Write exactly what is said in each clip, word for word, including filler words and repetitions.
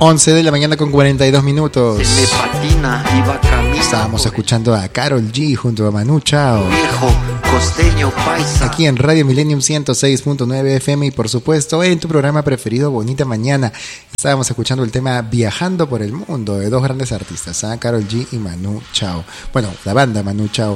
once de la mañana con cuarenta y dos minutos. Se me patina, iba camino. Estábamos escuchando a Karol G junto a Manu Chao. Viejo, costeño, paisa. Aquí en Radio Millennium ciento seis punto nueve F M y por supuesto en tu programa preferido Bonita Mañana. Estábamos escuchando el tema Viajando por el Mundo de dos grandes artistas, ¿eh? Karol G y Manu Chao. Bueno, la banda Manu Chao,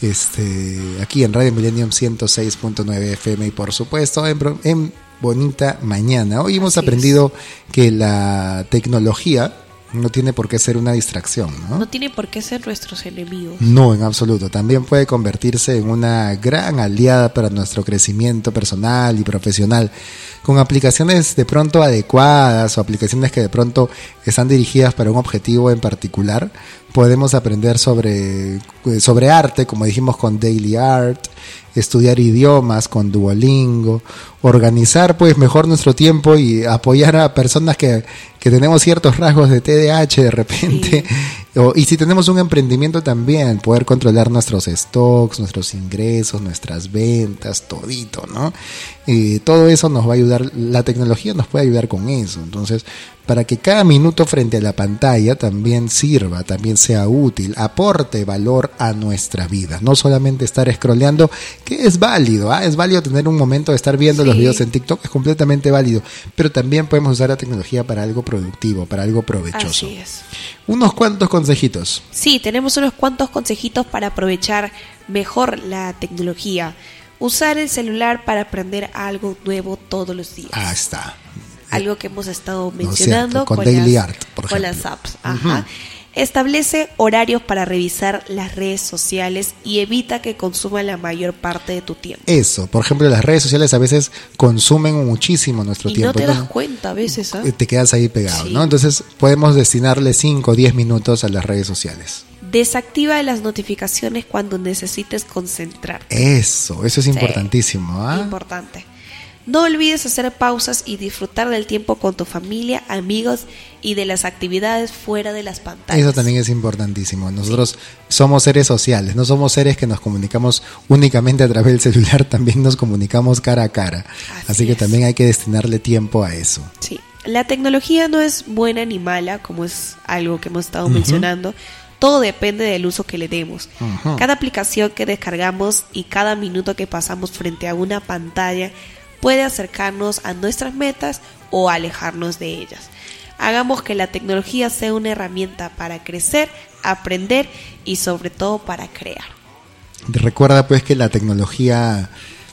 este, aquí en Radio Millennium ciento seis punto nueve F M y por supuesto en, en Bonita Mañana. Hoy hemos Así aprendido es. que la tecnología no tiene por qué ser una distracción, ¿no? No tiene por qué ser nuestros enemigos. No, en absoluto. También puede convertirse en una gran aliada para nuestro crecimiento personal y profesional, con aplicaciones de pronto adecuadas o aplicaciones que de pronto están dirigidas para un objetivo en particular. Podemos aprender sobre, sobre arte, como dijimos con Daily Art, estudiar idiomas con Duolingo, organizar pues mejor nuestro tiempo y apoyar a personas que, que tenemos ciertos rasgos de T D A H de repente. Sí. O, y si tenemos un emprendimiento también, poder controlar nuestros stocks, nuestros ingresos, nuestras ventas, todito, ¿no? Y todo eso nos va a ayudar, la tecnología nos puede ayudar con eso. Entonces, para que cada minuto frente a la pantalla también sirva, también sea útil, aporte valor a nuestra vida. No solamente estar scrolleando, que es válido, ¿ah? Es válido tener un momento de estar viendo sí. los videos en TikTok, es completamente válido, pero también podemos usar la tecnología para algo productivo, para algo provechoso. Así es. Unos cuantos consejitos. Sí, tenemos unos cuantos consejitos para aprovechar mejor la tecnología. Usar el celular para aprender algo nuevo todos los días. Ah, está. Algo que hemos estado mencionando, no, con, con, Daily las, Art, por con las apps. Ajá. Uh-huh. Establece horarios para revisar las redes sociales y evita que consuma la mayor parte de tu tiempo. Eso, por ejemplo, las redes sociales a veces consumen muchísimo nuestro y tiempo. Y no te ¿no? das cuenta a veces, ¿eh? Te quedas ahí pegado, sí. ¿no? Entonces podemos destinarle cinco o diez minutos a las redes sociales. Desactiva las notificaciones cuando necesites concentrarte. Eso, eso es sí. importantísimo. ¿eh? Importante. No olvides hacer pausas y disfrutar del tiempo con tu familia, amigos y de las actividades fuera de las pantallas. Eso también es importantísimo. Nosotros sí. somos seres sociales, no somos seres que nos comunicamos únicamente a través del celular, también nos comunicamos cara a cara. Así, Así que es. también hay que destinarle tiempo a eso. Sí, la tecnología no es buena ni mala, como es algo que hemos estado uh-huh. mencionando. Todo depende del uso que le demos. Uh-huh. Cada aplicación que descargamos y cada minuto que pasamos frente a una pantalla puede acercarnos a nuestras metas o alejarnos de ellas. Hagamos que la tecnología sea una herramienta para crecer, aprender y sobre todo para crear. Recuerda pues que la tecnología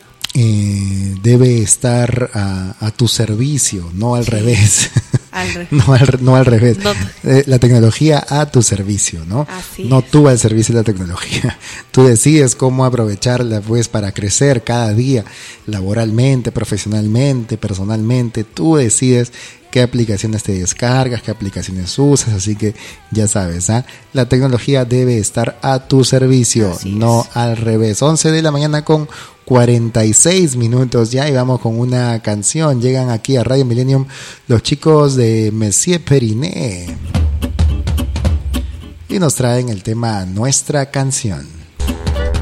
eh, debe estar a, a tu servicio, no al sí. revés. Al re- no, al, no al revés. No. Eh, la tecnología a tu servicio, ¿no? Así no es. tú al servicio de la tecnología. Tú decides cómo aprovecharla pues para crecer cada día, laboralmente, profesionalmente, personalmente. Tú decides qué aplicaciones te descargas, qué aplicaciones usas, así que ya sabes, ¿ah? La tecnología debe estar a tu servicio, así no es. al revés. once de la mañana con cuarenta y seis minutos ya y vamos con una canción. Llegan aquí a Radio Millennium los chicos de Monsieur Periné y nos traen el tema Nuestra Canción.